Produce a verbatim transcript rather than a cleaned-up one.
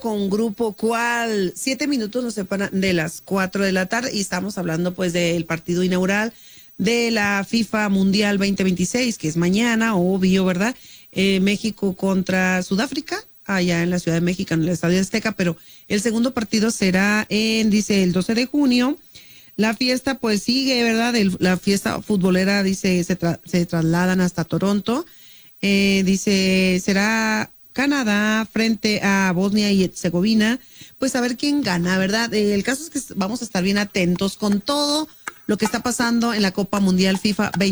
con Grupo Cual. Siete minutos nos separan de las cuatro de la tarde y estamos hablando pues del partido inaugural de la FIFA Mundial veinte veintiséis, que es mañana, obvio, ¿verdad? Eh, México contra Sudáfrica, allá en la Ciudad de México, en el Estadio Azteca, pero el segundo partido será en, dice, el doce de junio. La fiesta pues sigue, ¿verdad? El, la fiesta futbolera, dice, se, tra se trasladan hasta Toronto. Eh, dice, será Canadá frente a Bosnia y Herzegovina. Pues a ver quién gana, ¿verdad? Eh, el caso es que vamos a estar bien atentos con todo lo que está pasando en la Copa Mundial FIFA veinte